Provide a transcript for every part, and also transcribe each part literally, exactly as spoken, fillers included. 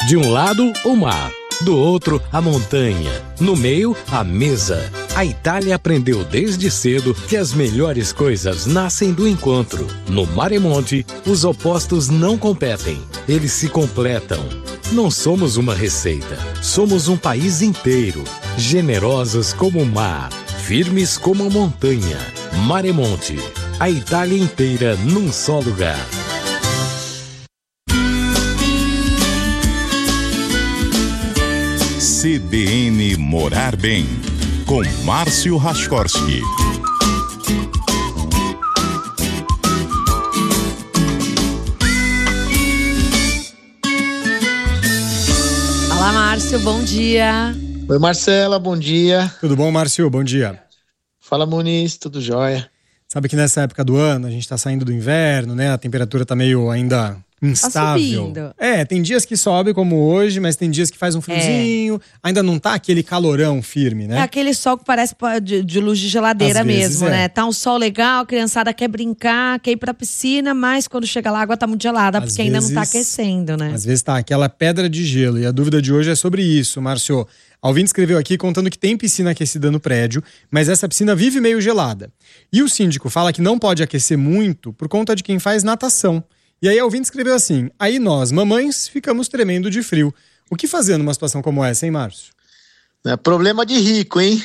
De um lado, o mar. Do outro, a montanha. No meio, a mesa. A Itália aprendeu desde cedo que as melhores coisas nascem do encontro. No Mare Monti, os opostos não competem, eles se completam. Não somos uma receita, somos um país inteiro. Generosos como o mar, firmes como a montanha. Mare Monti, a Itália inteira num só lugar. C B N Morar Bem, com Márcio Rachkowski. Olá, Márcio, bom dia. Oi, Marcela, bom dia. Tudo bom, Márcio? Bom dia. Fala, Muniz, tudo jóia? Sabe que nessa época do ano, a gente tá saindo do inverno, né? A temperatura tá meio ainda instável. Tá é, tem dias que sobe como hoje, mas tem dias que faz um friozinho. É. Ainda não tá aquele calorão firme, né? É aquele sol que parece de, de luz de geladeira Às mesmo, é. né? Tá um sol legal, a criançada quer brincar, quer ir pra piscina, mas quando chega lá a água tá muito gelada, Às porque vezes, ainda não tá aquecendo, né? Às vezes tá aquela pedra de gelo. E a dúvida de hoje é sobre isso, Márcio. A ouvinte escreveu aqui contando que tem piscina aquecida no prédio, mas essa piscina vive meio gelada. E o síndico fala que não pode aquecer muito por conta de quem faz natação. E aí a ouvinte escreveu assim: aí nós, mamães, ficamos tremendo de frio. O que fazer numa situação como essa, hein, Márcio? É problema de rico, hein?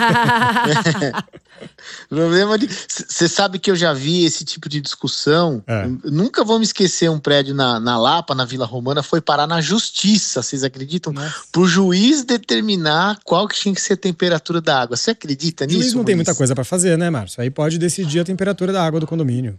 Problema de... Você sabe que eu já vi esse tipo de discussão. É. Nunca vou me esquecer, um prédio na, na Lapa, na Vila Romana, foi parar na justiça, vocês acreditam? Para o juiz determinar qual que tinha que ser a temperatura da água. Você acredita nisso? O juiz não Luiz? Tem muita coisa para fazer, né, Márcio? Aí pode decidir a temperatura da água do condomínio.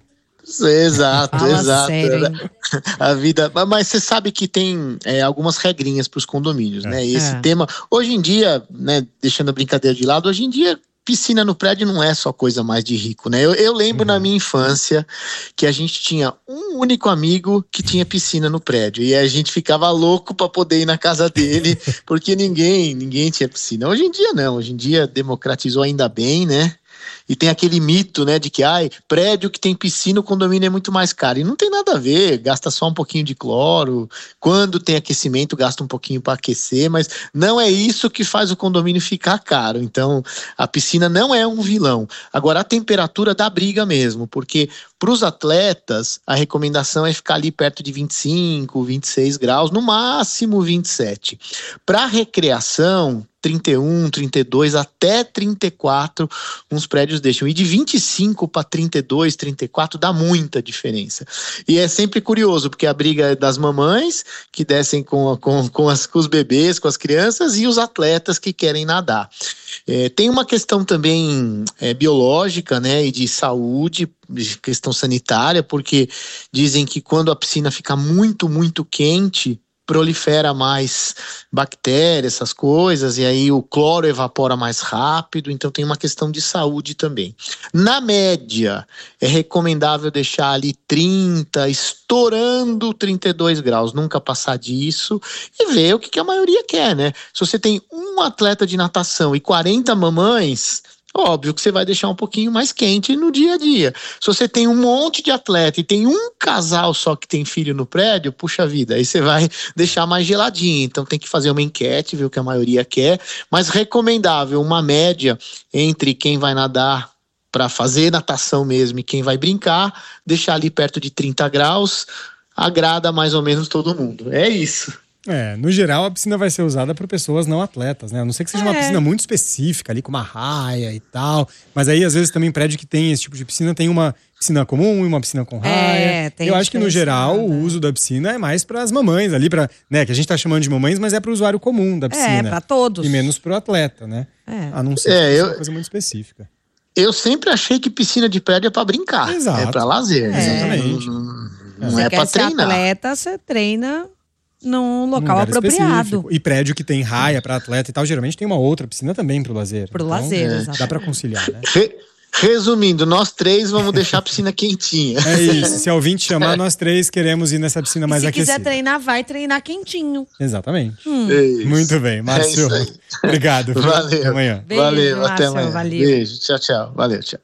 Exato, Fala exato. sério. A vida, mas você sabe que tem é, algumas regrinhas para os condomínios, é. né? E esse é. tema, hoje em dia, né, deixando a brincadeira de lado, hoje em dia piscina no prédio não é só coisa mais de rico, né? Eu, eu lembro uhum. na minha infância que a gente tinha um único amigo que tinha piscina no prédio e a gente ficava louco para poder ir na casa dele, porque ninguém, ninguém tinha piscina. Hoje em dia não, hoje em dia democratizou ainda bem, né? E tem aquele mito, né, de que ai, prédio que tem piscina, o condomínio é muito mais caro. E não tem nada a ver, gasta só um pouquinho de cloro. Quando tem aquecimento, gasta um pouquinho para aquecer, mas não é isso que faz o condomínio ficar caro. Então, a piscina não é um vilão. Agora, a temperatura dá briga mesmo, porque para os atletas, a recomendação é ficar ali perto de vinte e cinco, vinte e seis graus, no máximo vinte e sete. Para recreação, trinta e um, trinta e dois, até trinta e quatro, uns prédios deixam. E de vinte e cinco para trinta e dois, trinta e quatro dá muita diferença. E é sempre curioso, porque a briga é das mamães, que descem com, com, com, as, com os bebês, com as crianças, e os atletas que querem nadar. É, tem uma questão também é, biológica, né, e de saúde, de questão sanitária, porque dizem que quando a piscina fica muito, muito quente, prolifera mais bactérias, essas coisas, e aí o cloro evapora mais rápido, então tem uma questão de saúde também. Na média, é recomendável deixar ali trinta, estourando trinta e dois graus, nunca passar disso, e ver o que, que a maioria quer, né? Se você tem um atleta de natação e quarenta mamães, óbvio que você vai deixar um pouquinho mais quente no dia a dia. Se você tem um monte de atleta e tem um casal só que tem filho no prédio, puxa vida, aí você vai deixar mais geladinho. Então tem que fazer uma enquete, ver o que a maioria quer, mas recomendável uma média entre quem vai nadar para fazer natação mesmo e quem vai brincar, deixar ali perto de trinta graus, agrada mais ou menos todo mundo. É isso. É, no geral a piscina vai ser usada por pessoas não atletas, né? A não ser que seja é. uma piscina muito específica ali, com uma raia e tal. Mas aí às vezes também prédio que tem esse tipo de piscina tem uma piscina comum e uma piscina com raia. É, tem Eu acho que no geral né? o uso da piscina é mais para as mamães ali, para, né, que a gente tá chamando de mamães, mas é para o usuário comum da piscina. É, para todos. E menos para o atleta, né? É. A não ser é, que eu... seja uma coisa muito específica. Eu sempre achei que piscina de prédio é para brincar. Exato. É para lazer. É. Exatamente. Não, não é, é para treinar. Você atleta, você treina num local um apropriado. Específico. E prédio que tem raia para atleta e tal, geralmente tem uma outra piscina também pro lazer. Pro então, lazer, é, exato. Dá para conciliar, né? Re, resumindo, nós três vamos deixar a piscina quentinha. É isso. Se a ouvinte chamar, nós três queremos ir nessa piscina mais e se aquecida. Se quiser treinar, vai treinar quentinho. Exatamente. Hum. Muito bem, Márcio. É obrigado. Viu? Valeu. Até amanhã. Beijo, Valeu, Márcio, até amanhã. Valeu. Beijo, tchau, tchau. Valeu, tchau.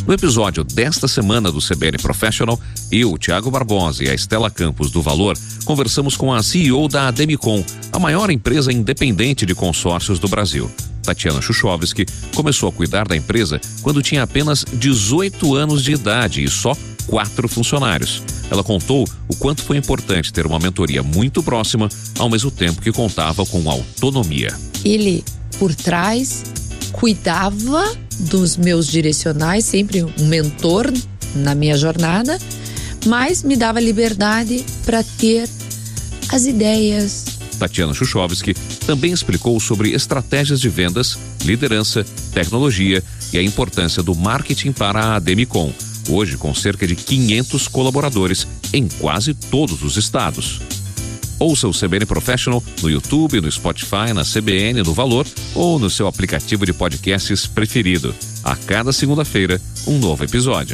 No episódio desta semana do C B N Professional, eu, Thiago Barbosa e a Estela Campos do Valor conversamos com a C E O da Ademicon, a maior empresa independente de consórcios do Brasil. Tatiana Chuchovski começou a cuidar da empresa quando tinha apenas dezoito anos de idade e só quatro funcionários. Ela contou o quanto foi importante ter uma mentoria muito próxima, ao mesmo tempo que contava com autonomia. Ele, por trás, cuidava dos meus direcionais, sempre um mentor na minha jornada, mas me dava liberdade para ter as ideias. Tatiana Chuchovski também explicou sobre estratégias de vendas, liderança, tecnologia e a importância do marketing para a Ademicon, hoje com cerca de quinhentos colaboradores em quase todos os estados. Ouça o C B N Professional no YouTube, no Spotify, na C B N, no Valor ou no seu aplicativo de podcasts preferido. A cada segunda-feira, um novo episódio.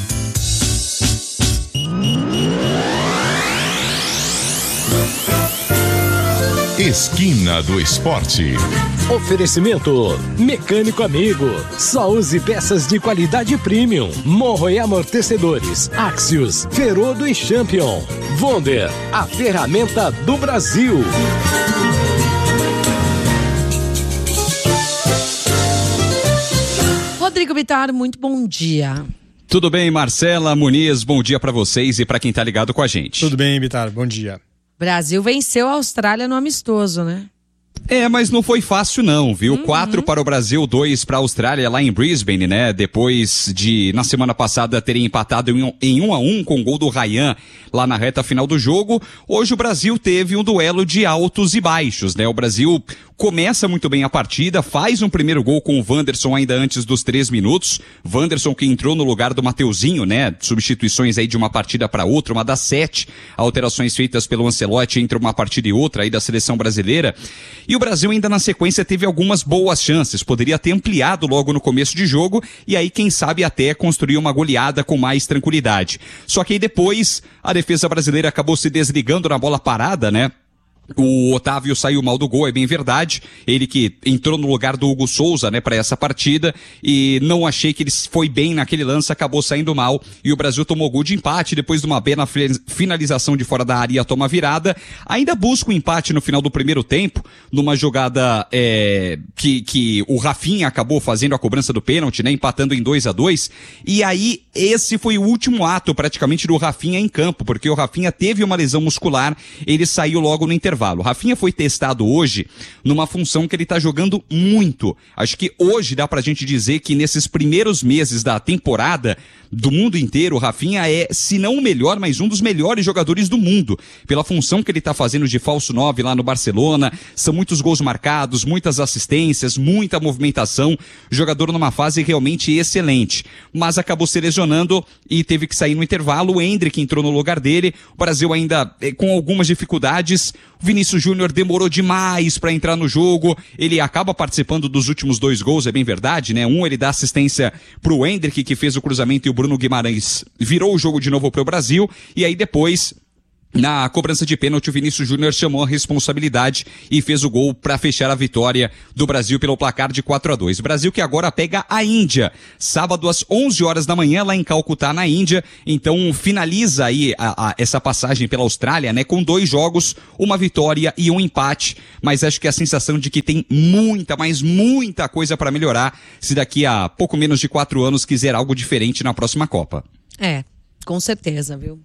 Esquina do Esporte. Oferecimento Mecânico Amigo. Só use peças de qualidade premium. Morro e amortecedores. Axios, Ferodo e Champion. Wonder, a ferramenta do Brasil. Rodrigo Bittar, muito bom dia. Tudo bem, Marcela Muniz? Bom dia para vocês e para quem tá ligado com a gente. Tudo bem, Bittar? Bom dia. Brasil venceu a Austrália no amistoso, né? É, mas não foi fácil não, viu? Uhum. Quatro para o Brasil, dois para a Austrália lá em Brisbane, né? Depois de, na semana passada, terem empatado em um, em um a um com o gol do Ryan lá na reta final do jogo. Hoje o Brasil teve um duelo de altos e baixos, né? O Brasil começa muito bem a partida, faz um primeiro gol com o Wanderson ainda antes dos três minutos. Wanderson que entrou no lugar do Mateuzinho, né? Substituições aí de uma partida para outra, uma das sete alterações feitas pelo Ancelotti entre uma partida e outra aí da seleção brasileira. E o Brasil ainda na sequência teve algumas boas chances, poderia ter ampliado logo no começo de jogo e aí quem sabe até construir uma goleada com mais tranquilidade. Só que aí depois a defesa brasileira acabou se desligando na bola parada, né? O Otávio saiu mal do gol, é bem verdade. Ele que entrou no lugar do Hugo Souza, né, para essa partida, e não achei que ele foi bem naquele lance, acabou saindo mal e o Brasil tomou gol de empate depois de uma bela finalização de fora da área, toma virada. Ainda busca o um empate no final do primeiro tempo, numa jogada é, que, que o Rafinha acabou fazendo a cobrança do pênalti, né, empatando em dois a dois. E aí esse foi o último ato praticamente do Rafinha em campo, porque o Rafinha teve uma lesão muscular, ele saiu logo no intervalo. O Rafinha foi testado hoje numa função que ele está jogando muito. Acho que hoje dá pra gente dizer que nesses primeiros meses da temporada do mundo inteiro, o Rafinha é, se não o melhor, mas um dos melhores jogadores do mundo. Pela função que ele está fazendo de falso nove lá no Barcelona, são muitos gols marcados, muitas assistências, muita movimentação. Jogador numa fase realmente excelente. Mas acabou se lesionando e teve que sair no intervalo. O Endrick entrou no lugar dele. O Brasil ainda é, com algumas dificuldades. O Vinícius Júnior demorou demais para entrar no jogo. Ele acaba participando dos últimos dois gols, é bem verdade, né? Um ele dá assistência pro Endrick, que fez o cruzamento, e o Bruno Guimarães virou o jogo de novo pro Brasil. E aí depois, na cobrança de pênalti, o Vinícius Júnior chamou a responsabilidade e fez o gol para fechar a vitória do Brasil pelo placar de quatro a dois. Brasil que agora pega a Índia, sábado às onze horas da manhã lá em Calcutá, na Índia. Então finaliza aí a, a, essa passagem pela Austrália, né, com dois jogos, uma vitória e um empate. Mas acho que a sensação de que tem muita, mas muita coisa para melhorar se daqui a pouco menos de quatro anos quiser algo diferente na próxima Copa. É, com certeza, viu?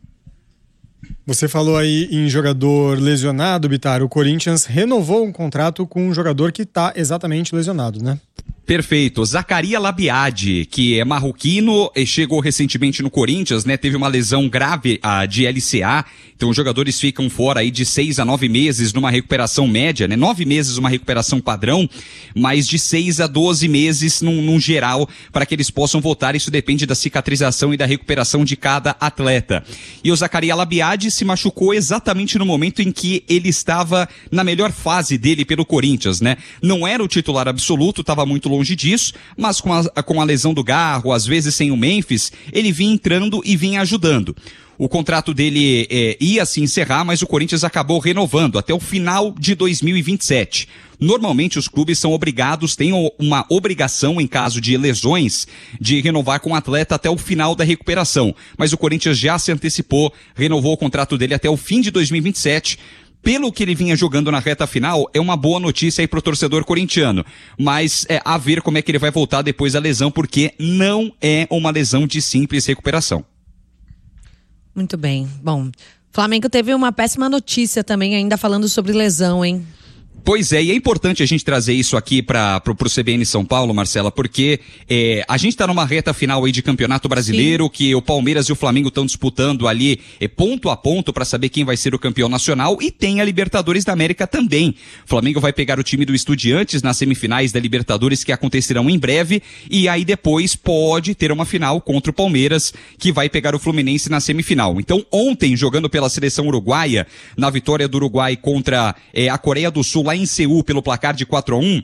Você falou aí em jogador lesionado, Bittar. O Corinthians renovou um contrato com um jogador que está exatamente lesionado, né? Perfeito. Zaccaria Labiade, que é marroquino, chegou recentemente no Corinthians, né? Teve uma lesão grave uh, de L C A. Então os jogadores ficam fora aí de seis a nove meses numa recuperação média, né? Nove meses uma recuperação padrão, mas de seis a doze meses num, num geral para que eles possam voltar. Isso depende da cicatrização e da recuperação de cada atleta. E o Zaccaria Labiade se machucou exatamente no momento em que ele estava na melhor fase dele pelo Corinthians, né? Não era o titular absoluto, estava muito longe disso, mas com a, com a lesão do Garro, às vezes sem o Memphis, ele vinha entrando e vinha ajudando. O contrato dele é, ia se encerrar, mas o Corinthians acabou renovando até o final de dois mil e vinte e sete. Normalmente os clubes são obrigados, têm uma obrigação em caso de lesões, de renovar com o atleta até o final da recuperação. Mas o Corinthians já se antecipou, renovou o contrato dele até o fim de dois mil e vinte e sete. Pelo que ele vinha jogando na reta final, é uma boa notícia aí pro torcedor corintiano. Mas é a ver como é que ele vai voltar depois da lesão, porque não é uma lesão de simples recuperação. Muito bem. Bom, Flamengo teve uma péssima notícia também, ainda falando sobre lesão, hein? Pois é, e é importante a gente trazer isso aqui para pro, pro C B N São Paulo, Marcela, porque é, a gente tá numa reta final aí de campeonato brasileiro, Sim. que o Palmeiras e o Flamengo estão disputando ali é, ponto a ponto para saber quem vai ser o campeão nacional, e tem a Libertadores da América também. O Flamengo vai pegar o time do Estudiantes nas semifinais da Libertadores, que acontecerão em breve, e aí depois pode ter uma final contra o Palmeiras, que vai pegar o Fluminense na semifinal. Então ontem, jogando pela seleção uruguaia, na vitória do Uruguai contra é, a Coreia do Sul, lá em Seul, pelo placar de quatro a um,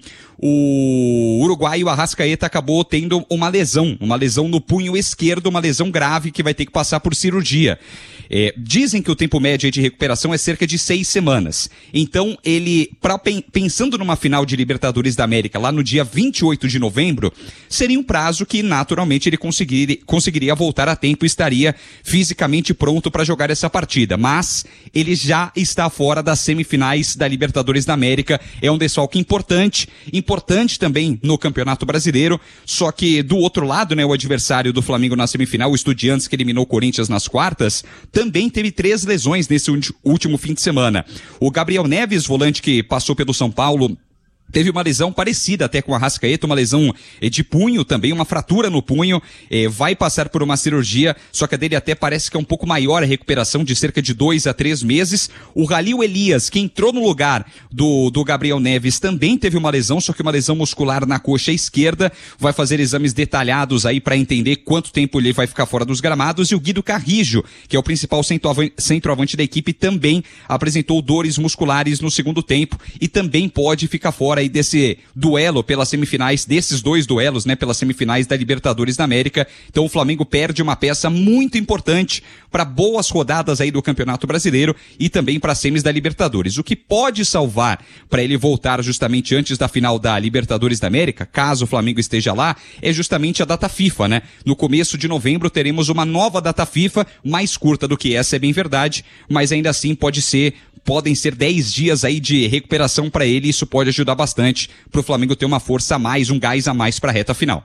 o uruguaio Arrascaeta acabou tendo uma lesão, uma lesão no punho esquerdo, uma lesão grave que vai ter que passar por cirurgia. É, dizem que o tempo médio de recuperação é cerca de seis semanas. Então, ele, pra, pensando numa final de Libertadores da América, lá no dia vinte e oito de novembro, seria um prazo que, naturalmente, ele conseguiria, conseguiria voltar a tempo e estaria fisicamente pronto para jogar essa partida. Mas, ele já está fora das semifinais da Libertadores da América. É um desfalque importante, importante também no Campeonato Brasileiro, só que do outro lado, né, o adversário do Flamengo na semifinal, o Estudiantes, que eliminou o Corinthians nas quartas, também teve três lesões nesse último fim de semana. O Gabriel Neves, volante que passou pelo São Paulo, teve uma lesão parecida até com a Arrascaeta, uma lesão de punho também, uma fratura no punho, eh, vai passar por uma cirurgia, só que a dele até parece que é um pouco maior a recuperação, de cerca de dois a três meses. O Ralil Elias, que entrou no lugar do, do Gabriel Neves, também teve uma lesão, só que uma lesão muscular na coxa esquerda, vai fazer exames detalhados aí para entender quanto tempo ele vai ficar fora dos gramados. E o Guido Carrijo, que é o principal centroavante da equipe, também apresentou dores musculares no segundo tempo e também pode ficar fora aí desse duelo pelas semifinais, desses dois duelos, né, pelas semifinais da Libertadores da América. Então o Flamengo perde uma peça muito importante para boas rodadas aí do Campeonato Brasileiro e também para semis da Libertadores. O que pode salvar para ele voltar justamente antes da final da Libertadores da América, caso o Flamengo esteja lá, é justamente a data FIFA, né? No começo de novembro teremos uma nova data FIFA, mais curta do que essa, é bem verdade, mas ainda assim pode ser podem ser dez dias aí de recuperação para ele, e isso pode ajudar bastante para o Flamengo ter uma força a mais, um gás a mais para a reta final.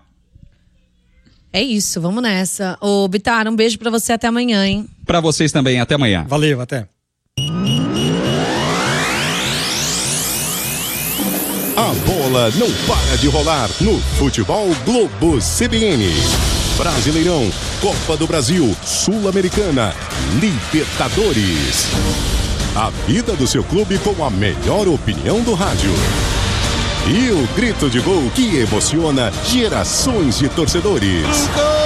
É isso, vamos nessa. Ô, Bitar, um beijo para você, até amanhã, hein? Para vocês também, até amanhã. Valeu, até. A bola não para de rolar no Futebol Globo C B N. Brasileirão, Copa do Brasil, Sul-Americana, Libertadores. A vida do seu clube com a melhor opinião do rádio. E o grito de gol que emociona gerações de torcedores.